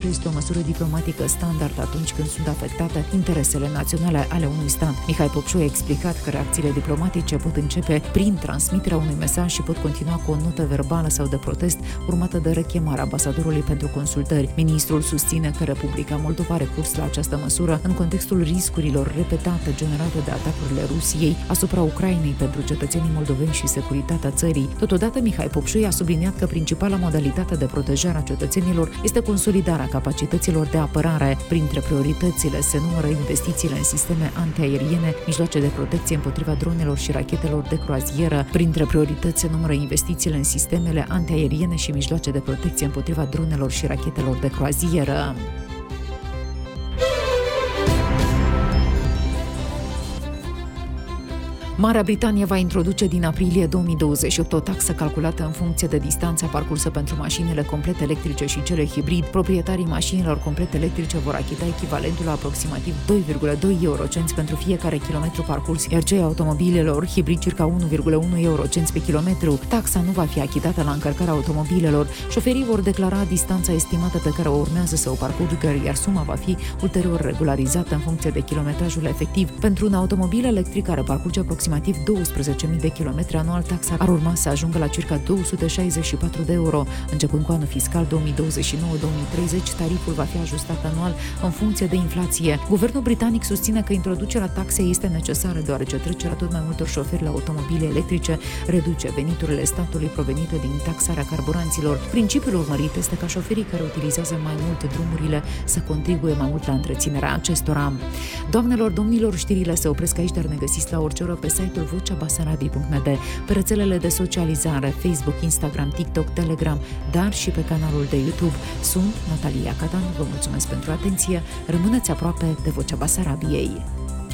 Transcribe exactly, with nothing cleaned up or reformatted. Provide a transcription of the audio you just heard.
este o măsură diplomatică standard atunci când sunt afectate interesele naționale ale unui stat. Mihai Popșu a explicat că reacțiile diplomatice pot începe prin transmiterea unui mesaj și pot continua cu o notă verbală sau de protest, urmată de rechemarea ambasadorului pentru consultări. Ministrul susține că Republica Moldova a recurs la această măsură în contextul riscurilor repetate generate de atacurile Rusiei asupra Ucrainei pentru cetățenii moldoveni și securitatea țării. Totodată, Mihai Popșu a subliniat că principala modalitate de protejare a cetățenilor este consolidarea capacităților de apărare. Printre prioritățile se numără investițiile în sisteme antiaeriene, mijloace de protecție împotriva dronelor și rachetelor de croazieră. Printre priorități se numără investițiile în sistemele antiaeriene și mijloace de protecție împotriva dronelor și rachetelor de croazieră. Marea Britanie va introduce din aprilie două mii douăzeci și opt o taxă calculată în funcție de distanța parcursă pentru mașinile complet electrice și cele hibrid. Proprietarii mașinilor complet electrice vor achita echivalentul la aproximativ doi virgulă doi eurocenți pentru fiecare kilometru parcurs, iar cei automobilelor hibrid circa unu virgulă unu eurocenți pe kilometru. Taxa nu va fi achitată la încărcarea automobilelor. Șoferii vor declara distanța estimată pe care o urmează să o parcurgă, iar suma va fi ulterior regularizată în funcție de kilometrajul efectiv. Pentru un automobil electric care parcurge aproximativ douăsprezece mii de kilometri anual, taxa ar urma să ajungă la circa două sute șaizeci și patru de euro. Începând cu anul fiscal două mii douăzeci și nouă două mii treizeci, tariful va fi ajustat anual în funcție de inflație. Guvernul britanic susține că introducerea taxei este necesară, deoarece trecerea tot mai multor șoferi la automobile electrice reduce veniturile statului provenite din taxarea carburanților. Principiul urmărit este ca șoferii care utilizează mai mult drumurile să contribuie mai mult la întreținerea acestora. Doamnelor, domnilor, știrile se opresc aici, dar ne găsiți la orice oră pe site-ul vocea basarabiei punct n d, pe rețelele de socializare, Facebook, Instagram, TikTok, Telegram, dar și pe canalul de YouTube. Sunt Natalia Cadan, vă mulțumesc pentru atenție, rămâneți aproape de Vocea Basarabiei.